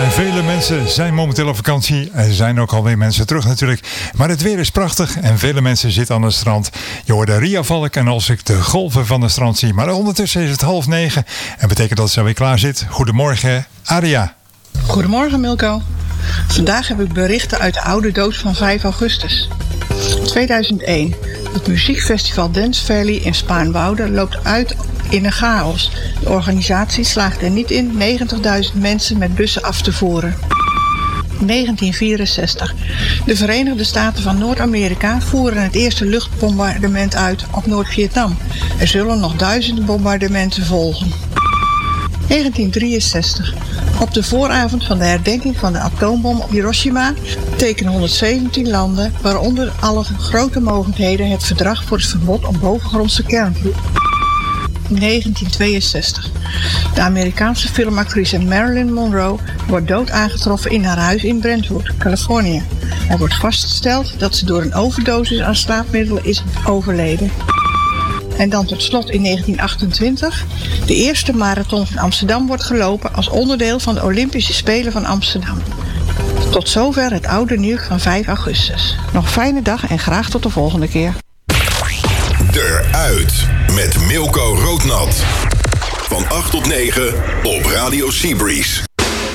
Vele mensen zijn momenteel op vakantie. Er zijn ook alweer mensen terug natuurlijk. Maar het weer is prachtig en vele mensen zitten aan het strand. Je hoort de Ria Valk en als ik de golven van het strand zie. Maar ondertussen is het 8:30 en betekent dat ze alweer klaar zit. Goedemorgen, Aria. Goedemorgen, Milko. Vandaag heb ik berichten uit de oude doos van 5 augustus. 2001. Het muziekfestival Dance Valley in Spaarnwoude loopt uit in een chaos. De organisatie slaagt er niet in 90.000 mensen met bussen af te voeren. 1964. De Verenigde Staten van Noord-Amerika voeren het eerste luchtbombardement uit op Noord-Vietnam. Er zullen nog duizenden bombardementen volgen. 1963. Op de vooravond van de herdenking van de atoombom op Hiroshima tekenen 117 landen, waaronder alle grote mogendheden, het verdrag voor het verbod op bovengrondse kernvuur. 1962. De Amerikaanse filmactrice Marilyn Monroe wordt dood aangetroffen in haar huis in Brentwood, Californië. Er wordt vastgesteld dat ze door een overdosis aan slaapmiddelen is overleden. En dan tot slot in 1928. De eerste marathon van Amsterdam wordt gelopen als onderdeel van de Olympische Spelen van Amsterdam. Tot zover het oude nieuws van 5 augustus. Nog een fijne dag en graag tot de volgende keer. Eruit met Milko Roodnat. Van 8 tot 9 op Radio Seabreeze.